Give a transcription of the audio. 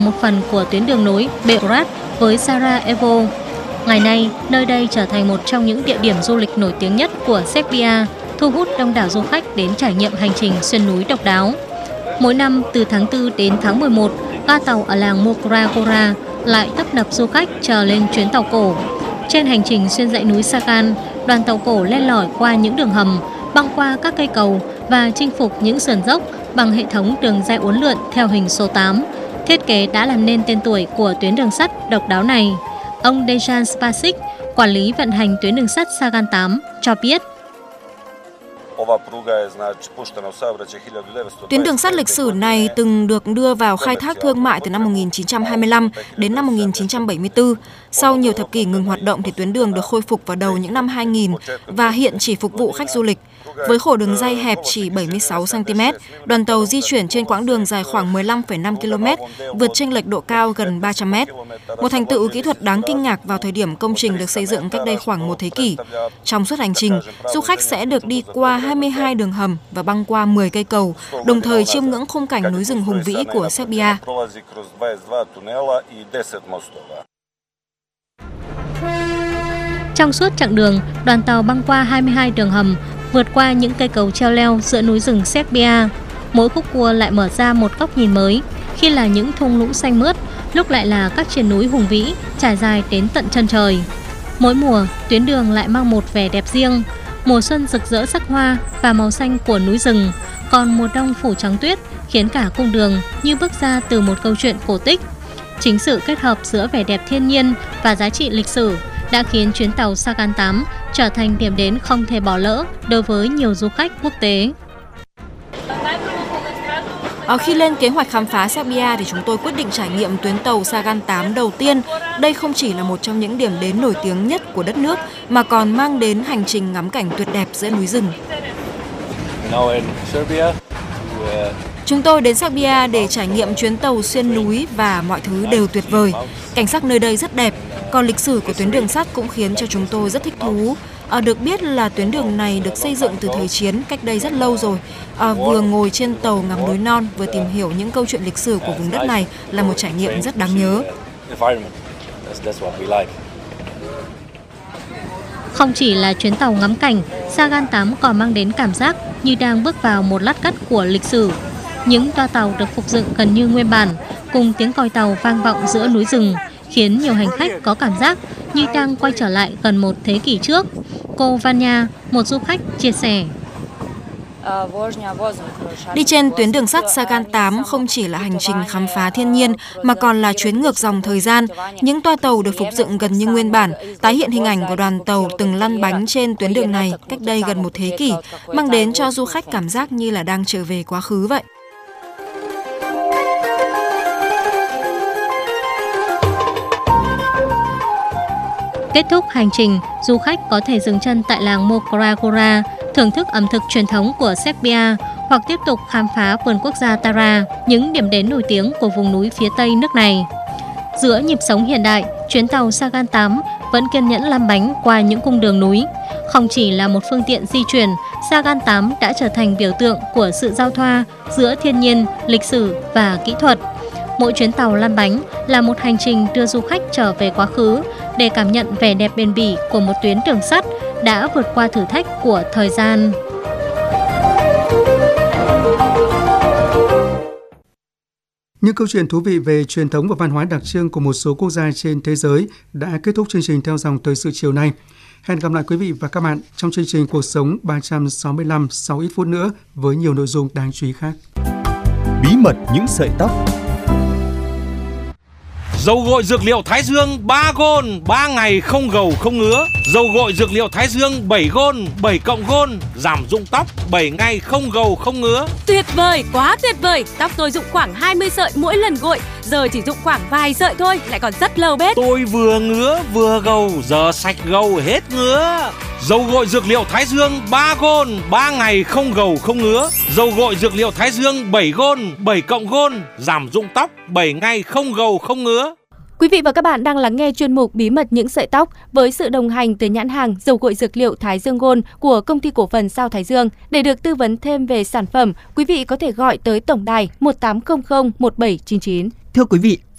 một phần của tuyến đường nối Belgrade với Sarajevo. Ngày nay, nơi đây trở thành một trong những địa điểm du lịch nổi tiếng nhất của Serbia, thu hút đông đảo du khách đến trải nghiệm hành trình xuyên núi độc đáo. Mỗi năm từ tháng 4 đến tháng 11, ga tàu ở làng Mokra Gora lại tấp nập du khách chờ lên chuyến tàu cổ. Trên hành trình xuyên dãy núi Sagan, đoàn tàu cổ len lỏi qua những đường hầm, băng qua các cây cầu và chinh phục những sườn dốc bằng hệ thống đường ray uốn lượn theo hình số 8. Thiết kế đã làm nên tên tuổi của tuyến đường sắt độc đáo này. Ông Dejan Spasic, quản lý vận hành tuyến đường sắt Sagan 8, cho biết. Tuyến đường sắt lịch sử này từng được đưa vào khai thác thương mại từ năm 1925 đến năm 1974. Sau nhiều thập kỷ ngừng hoạt động thì tuyến đường được khôi phục vào đầu những năm 2000 và hiện chỉ phục vụ khách du lịch. Với khổ đường ray hẹp chỉ 76 cm, đoàn tàu di chuyển trên quãng đường dài khoảng 15,5 km, vượt chênh lệch độ cao gần 300 m. Một thành tựu kỹ thuật đáng kinh ngạc vào thời điểm công trình được xây dựng cách đây khoảng một thế kỷ. Trong suốt hành trình, du khách sẽ được đi qua 22 đường hầm và băng qua 10 cây cầu, đồng thời chiêm ngưỡng khung cảnh núi rừng hùng vĩ của Serbia. Trong suốt chặng đường, đoàn tàu băng qua 22 đường hầm, vượt qua những cây cầu treo leo giữa núi rừng Serbia. Mỗi khúc cua lại mở ra một góc nhìn mới, khi là những thung lũng xanh mướt, lúc lại là các triền núi hùng vĩ trải dài đến tận chân trời. Mỗi mùa, tuyến đường lại mang một vẻ đẹp riêng. Mùa xuân rực rỡ sắc hoa và màu xanh của núi rừng, còn mùa đông phủ trắng tuyết khiến cả cung đường như bước ra từ một câu chuyện cổ tích. Chính sự kết hợp giữa vẻ đẹp thiên nhiên và giá trị lịch sử đã khiến chuyến tàu Sagan 8 trở thành điểm đến không thể bỏ lỡ đối với nhiều du khách quốc tế. Khi lên kế hoạch khám phá Serbia thì chúng tôi quyết định trải nghiệm tuyến tàu Sagan 8 đầu tiên. Đây không chỉ là một trong những điểm đến nổi tiếng nhất của đất nước mà còn mang đến hành trình ngắm cảnh tuyệt đẹp giữa núi rừng. Chúng tôi đến Serbia để trải nghiệm chuyến tàu xuyên núi và mọi thứ đều tuyệt vời. Cảnh sắc nơi đây rất đẹp, còn lịch sử của tuyến đường sắt cũng khiến cho chúng tôi rất thích thú. Được biết là tuyến đường này được xây dựng từ thời chiến cách đây rất lâu rồi. Vừa ngồi trên tàu ngắm núi non, vừa tìm hiểu những câu chuyện lịch sử của vùng đất này là một trải nghiệm rất đáng nhớ. Không chỉ là chuyến tàu ngắm cảnh, Sagan 8 còn mang đến cảm giác như đang bước vào một lát cắt của lịch sử. Những toa tàu được phục dựng gần như nguyên bản, cùng tiếng còi tàu vang vọng giữa núi rừng, khiến nhiều hành khách có cảm giác như đang quay trở lại gần một thế kỷ trước. Cô Vanya, một du khách, chia sẻ. Đi trên tuyến đường sắt Sagan 8 không chỉ là hành trình khám phá thiên nhiên mà còn là chuyến ngược dòng thời gian. Những toa tàu được phục dựng gần như nguyên bản, tái hiện hình ảnh của đoàn tàu từng lăn bánh trên tuyến đường này cách đây gần một thế kỷ, mang đến cho du khách cảm giác như là đang trở về quá khứ vậy. Kết thúc hành trình, du khách có thể dừng chân tại làng Mokra Gora, thưởng thức ẩm thực truyền thống của Serbia hoặc tiếp tục khám phá vườn quốc gia Tara, những điểm đến nổi tiếng của vùng núi phía tây nước này. Giữa nhịp sống hiện đại, chuyến tàu Sagan 8 vẫn kiên nhẫn lăn bánh qua những cung đường núi. Không chỉ là một phương tiện di chuyển, Sagan 8 đã trở thành biểu tượng của sự giao thoa giữa thiên nhiên, lịch sử và kỹ thuật. Mỗi chuyến tàu lăn bánh là một hành trình đưa du khách trở về quá khứ để cảm nhận vẻ đẹp bền bỉ của một tuyến đường sắt đã vượt qua thử thách của thời gian. Những câu chuyện thú vị về truyền thống và văn hóa đặc trưng của một số quốc gia trên thế giới đã kết thúc chương trình theo dòng thời sự chiều nay. Hẹn gặp lại quý vị và các bạn trong chương trình Cuộc sống 365 sau ít phút nữa với nhiều nội dung đáng chú ý khác. Bí mật những sợi tóc. Dầu gội dược liệu Thái Dương 3 gôn, 3 ngày không gầu không ngứa. Dầu gội dược liệu Thái Dương 7 gôn, 7 cộng gôn, giảm rụng tóc 7 ngày không gầu không ngứa. Tuyệt vời, quá tuyệt vời. Tóc tôi rụng khoảng 20 sợi mỗi lần gội, giờ chỉ rụng khoảng vài sợi thôi, lại còn rất lâu bết. Tôi vừa ngứa vừa gầu, giờ sạch gầu hết ngứa. Dầu gội dược liệu Thái Dương 3 gôn, 3 ngày không gầu không ngứa. Dầu gội dược liệu Thái Dương 7 gôn, 7 cộng gôn, giảm rụng tóc 7 ngày không gầu không ngứa. Quý vị và các bạn đang lắng nghe chuyên mục Bí mật những sợi tóc với sự đồng hành từ nhãn hàng dầu gội dược liệu Thái Dương Gold của công ty cổ phần Sao Thái Dương. Để được tư vấn thêm về sản phẩm, quý vị có thể gọi tới tổng đài 1800 1799. Thưa quý vị,